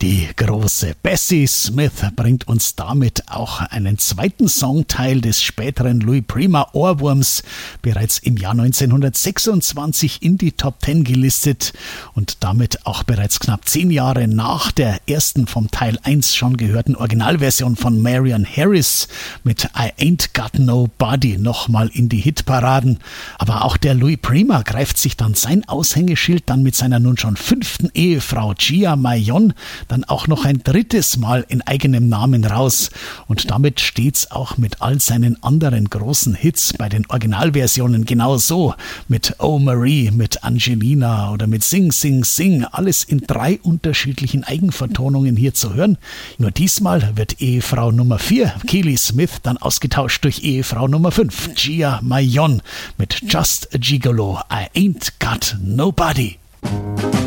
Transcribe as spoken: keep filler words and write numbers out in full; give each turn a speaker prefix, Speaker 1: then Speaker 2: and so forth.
Speaker 1: Die große Bessie Smith bringt uns damit auch einen zweiten Songteil des späteren Louis Prima Ohrwurms, bereits im Jahr neunzehnhundertsechsundzwanzig in die Top Ten gelistet und damit auch bereits knapp zehn Jahre nach der ersten vom Teil eins schon gehörten Originalversion von Marion Harris mit I Ain't Got Nobody nochmal in die Hitparaden. Aber auch der Louis Prima greift sich dann sein Aushängeschild dann mit seiner nun schon fünften Ehefrau Gia Mayon dann auch noch ein drittes Mal in eigenem Namen raus. Und damit steht's auch mit all seinen anderen großen Hits bei den Originalversionen genau so. Mit Oh Marie, mit Angelina oder mit Sing Sing Sing. Alles in drei unterschiedlichen Eigenvertonungen hier zu hören. Nur diesmal wird Ehefrau Nummer vier, Keely Smith, dann ausgetauscht durch Ehefrau Nummer fünf, Gia Mayon mit Just a Gigolo, I Ain't Got Nobody.